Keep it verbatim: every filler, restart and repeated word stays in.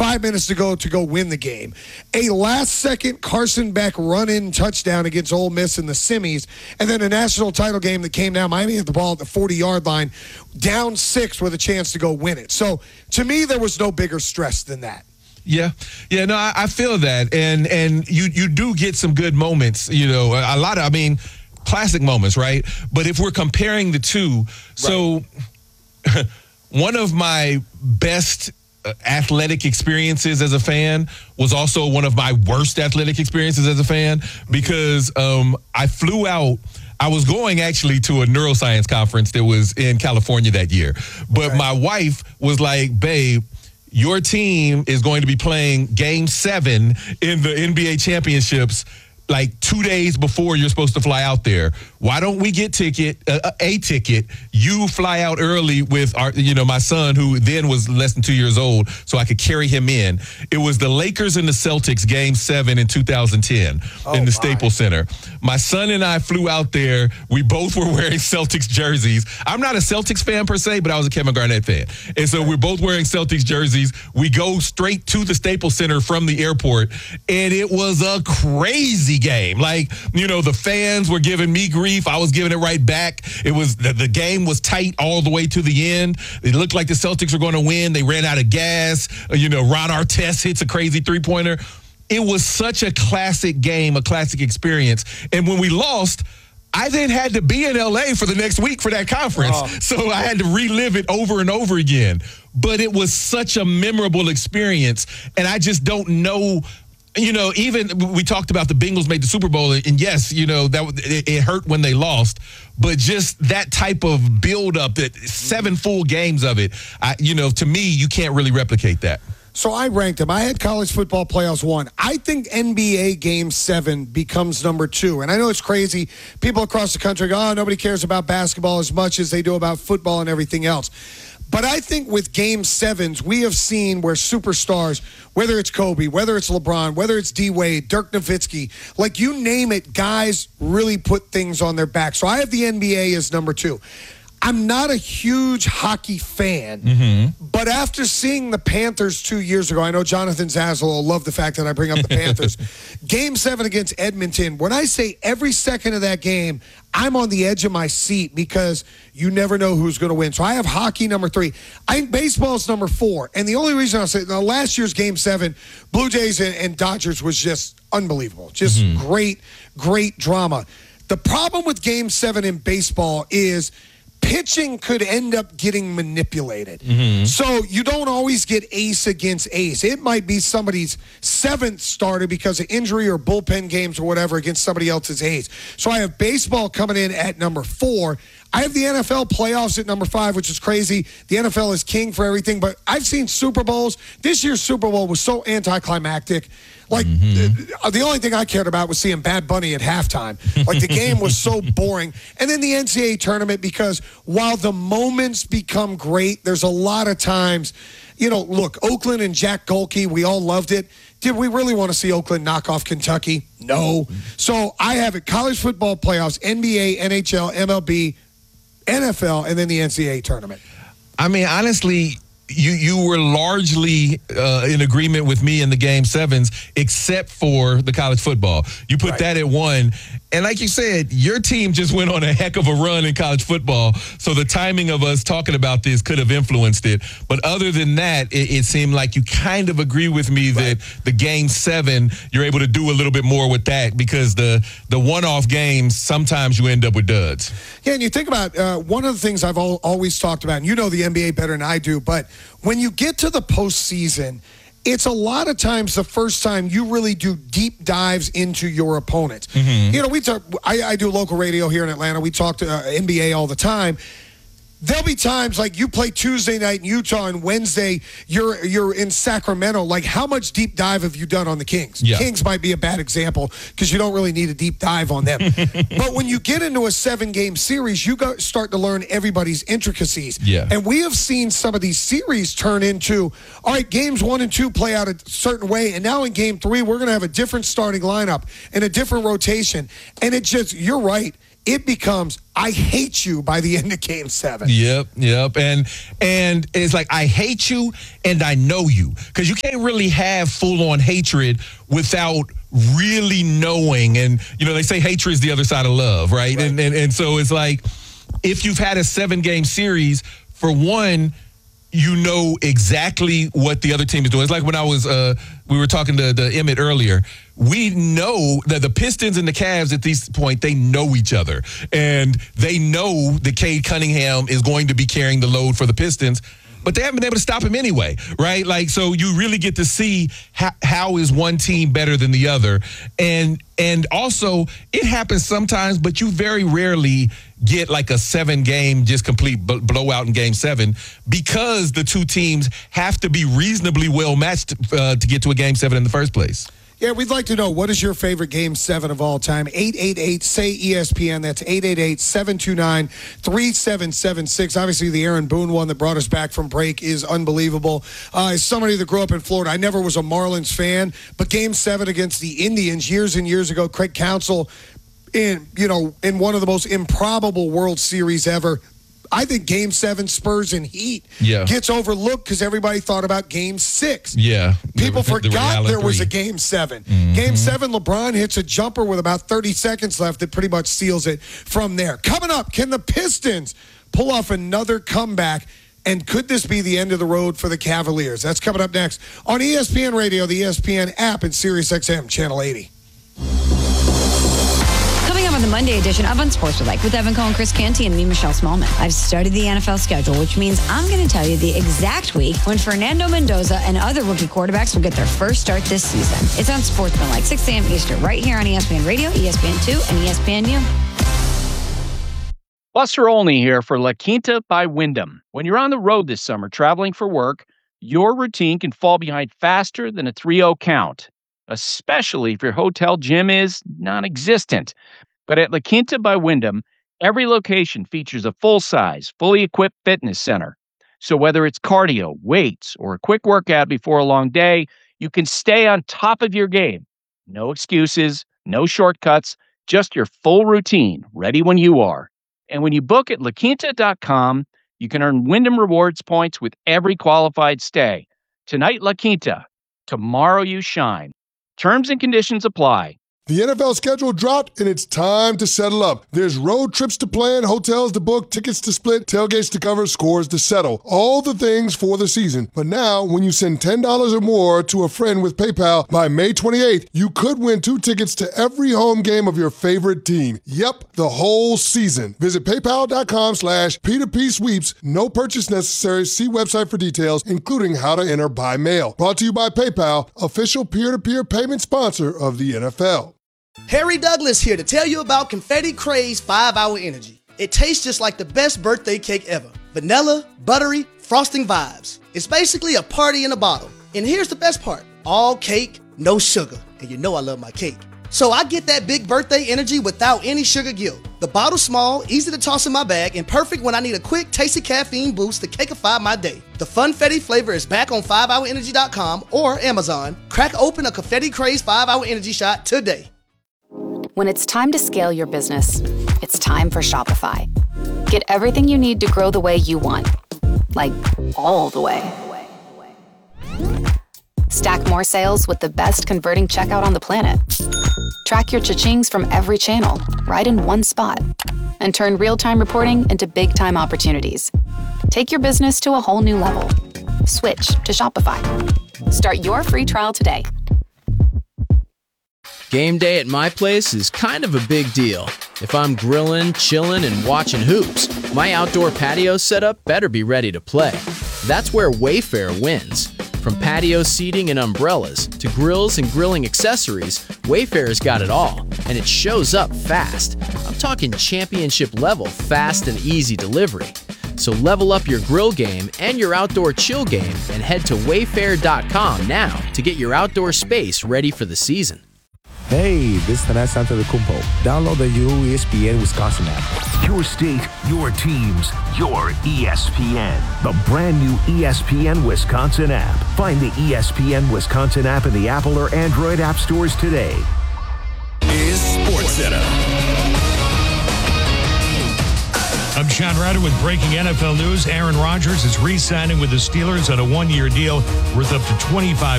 five minutes to go to go win the game. A last-second Carson Beck run-in touchdown against Ole Miss in the semis, and then a national title game that came down. Miami had the ball at the forty-yard line, down six with a chance to go win it. So, to me, there was no bigger stress than that. Yeah, yeah, no, I, I feel that, and and you you do get some good moments, you know, a, a lot of, I mean, classic moments, right? But if we're comparing the two, right. so one of my best athletic experiences as a fan was also one of my worst athletic experiences as a fan because um, I flew out. I was going actually to a neuroscience conference that was in California that year, but okay. my wife was like, babe, your team is going to be playing game seven in the N B A championships like two days before you're supposed to fly out there. Why don't we get ticket, uh, a ticket? You fly out early with our, you know, my son, who then was less than two years old, so I could carry him in. It was the Lakers and the Celtics game seven in two thousand ten oh, in the Staples Center. My son and I flew out there. We both were wearing Celtics jerseys. I'm not a Celtics fan per se, but I was a Kevin Garnett fan. And so we're both wearing Celtics jerseys. We go straight to the Staples Center from the airport, and it was a crazy game. Like, you know, the fans were giving me grief. I was giving it right back. It was the, the game was tight all the way to the end. It looked like the Celtics were going to win. They ran out of gas. Uh, you know, Ron Artest hits a crazy three-pointer. It was such a classic game, a classic experience. And when we lost, I then had to be in L A for the next week for that conference. Oh. So I had to relive it over and over again. But it was such a memorable experience. And I just don't know. You know, even we talked about the Bengals made the Super Bowl, and yes, you know, that it, it hurt when they lost, but just that type of build-up, that seven full games of it, I, you know, to me, you can't really replicate that. So I ranked them. I had college football playoffs one. I think N B A game seven becomes number two. And I know it's crazy. People across the country go, oh, nobody cares about basketball as much as they do about football and everything else. But I think with game sevens, we have seen where superstars, whether it's Kobe, whether it's LeBron, whether it's D-Wade, Dirk Nowitzki, like you name it, guys really put things on their back. So I have the N B A as number two. I'm not a huge hockey fan, mm-hmm. but after seeing the Panthers two years ago, I know Jonathan Zaslow will love the fact that I bring up the Panthers. Game seven against Edmonton, when I say every second of that game, I'm on the edge of my seat because you never know who's going to win. So I have hockey number three. I think baseball is number four. And the only reason I'll say, now, last year's game seven, Blue Jays and, and Dodgers was just unbelievable. Just mm-hmm. great, great drama. The problem with game seven in baseball is pitching could end up getting manipulated. Mm-hmm. So you don't always get ace against ace. It might be somebody's seventh starter because of injury or bullpen games or whatever against somebody else's ace. So I have baseball coming in at number four. I have the N F L playoffs at number five, which is crazy. The N F L is king for everything, but I've seen Super Bowls. This year's Super Bowl was so anticlimactic. Like, mm-hmm. the only thing I cared about was seeing Bad Bunny at halftime. Like, the game was so boring. And then the N C double A tournament, because while the moments become great, there's a lot of times, you know, look, Oakland and Jack Golke, we all loved it. Did we really want to see Oakland knock off Kentucky? No. So I have it, college football playoffs, N B A, N H L, M L B, N F L, and then the N C double A tournament. I mean, honestly, you you were largely uh, in agreement with me in the game sevens, except for the college football. You put right. that at one. And like you said, your team just went on a heck of a run in college football. So the timing of us talking about this could have influenced it. But other than that, it, it seemed like you kind of agree with me right. that the game seven, you're able to do a little bit more with that because the, the one-off games, sometimes you end up with duds. Yeah, and you think about uh, one of the things I've al- always talked about, and you know the N B A better than I do, but when you get to the postseason, it's a lot of times the first time you really do deep dives into your opponent. Mm-hmm. You know, we talk. I, I do local radio here in Atlanta. We talk to uh, N B A all the time. There'll be times like you play Tuesday night in Utah and Wednesday you're you're in Sacramento. Like, how much deep dive have you done on the Kings? Yeah. Kings might be a bad example because you don't really need a deep dive on them. But when you get into a seven-game series, you go, start to learn everybody's intricacies. Yeah. And we have seen some of these series turn into, all right, games one and two play out a certain way, and now in game three, we're going to have a different starting lineup and a different rotation. And it just, you're right. it becomes, I hate you by the end of game seven. Yep, yep. And and it's like, I hate you and I know you. Because you can't really have full-on hatred without really knowing. And, you know, they say hatred is the other side of love, right? right. And, and and so it's like, if you've had a seven-game series, for one, you know exactly what the other team is doing. It's like when I was, uh, we were talking to, to Emmett earlier. We know that the Pistons and the Cavs at this point, they know each other. And they know that Cade Cunningham is going to be carrying the load for the Pistons, but they haven't been able to stop him anyway, right? Like, so you really get to see how, how is one team better than the other. And and also, it happens sometimes, but you very rarely get like a seven-game just complete b- blowout in game seven, because the two teams have to be reasonably well matched uh, to get to a game seven in the first place. Yeah, we'd like to know, what is your favorite game seven of all time? eight eight eight, S A Y, E S P N. That's eight eight eight, seven two nine, three seven seven six. Obviously, the Aaron Boone one that brought us back from break is unbelievable. Uh, as somebody that grew up in Florida, I never was a Marlins fan, but game seven against the Indians years and years ago, Craig Counsell, in, you know, in one of the most improbable World Series ever. I think game seven, Spurs and Heat, yeah. gets overlooked because everybody thought about game six. Yeah. People the, forgot the there was three. a game seven. Mm-hmm. Game seven, LeBron hits a jumper with about thirty seconds left that pretty much seals it from there. Coming up, can the Pistons pull off another comeback? And could this be the end of the road for the Cavaliers? That's coming up next on E S P N Radio, the E S P N app, and SiriusXM Channel eighty. Coming up on the Monday edition of Unsportsmanlike with Evan Cohen, Chris Canty, and me, Michelle Smallman. I've studied the N F L schedule, which means I'm going to tell you the exact week when Fernando Mendoza and other rookie quarterbacks will get their first start this season. It's Unsportsmanlike, six a.m. Eastern, right here on E S P N Radio, E S P N two, and E S P N U. Buster Olney here for La Quinta by Wyndham. When you're on the road this summer traveling for work, your routine can fall behind faster than a three oh count, especially if your hotel gym is non-existent. But at La Quinta by Wyndham, every location features a full-size, fully equipped fitness center. So whether it's cardio, weights, or a quick workout before a long day, you can stay on top of your game. No excuses, no shortcuts, just your full routine, ready when you are. And when you book at la quinta dot com, you can earn Wyndham Rewards points with every qualified stay. Tonight, La Quinta. Tomorrow, you shine. Terms and conditions apply. The N F L schedule dropped, and it's time to settle up. There's road trips to plan, hotels to book, tickets to split, tailgates to cover, scores to settle. All the things for the season. But now, when you send ten dollars or more to a friend with PayPal by May twenty-eighth, you could win two tickets to every home game of your favorite team. Yep, the whole season. Visit paypal.com slash P2P sweeps. No purchase necessary. See website for details, including how to enter by mail. Brought to you by PayPal, official peer-to-peer payment sponsor of the N F L. Harry Douglas here to tell you about Confetti Craze five hour Energy. It tastes just like the best birthday cake ever. Vanilla, buttery, frosting vibes. It's basically a party in a bottle. And here's the best part. All cake, no sugar. And you know I love my cake. So I get that big birthday energy without any sugar guilt. The bottle's small, easy to toss in my bag, and perfect when I need a quick, tasty caffeine boost to cakeify my day. The Funfetti flavor is back on five hour energy dot com or Amazon. Crack open a Confetti Craze five hour Energy shot today. When it's time to scale your business, it's time for Shopify. Get everything you need to grow the way you want. Like, all the way. Stack more sales with the best converting checkout on the planet. Track your cha-chings from every channel, right in one spot. And turn real-time reporting into big-time opportunities. Take your business to a whole new level. Switch to Shopify. Start your free trial today. Game day at my place is kind of a big deal. If I'm grilling, chilling, and watching hoops, my outdoor patio setup better be ready to play. That's where Wayfair wins. From patio seating and umbrellas to grills and grilling accessories, Wayfair's got it all, and it shows up fast. I'm talking championship level fast and easy delivery. So level up your grill game and your outdoor chill game and head to wayfair dot com now to get your outdoor space ready for the season. Hey, this is Tanas Antetokounmpo. Download the new E S P N Wisconsin app. Your state, your teams, your E S P N. The brand new E S P N Wisconsin app. Find the E S P N Wisconsin app in the Apple or Android app stores today. Is SportsCenter. Sean Ryder with breaking N F L news. Aaron Rodgers is re-signing with the Steelers on a one-year deal worth up to twenty-five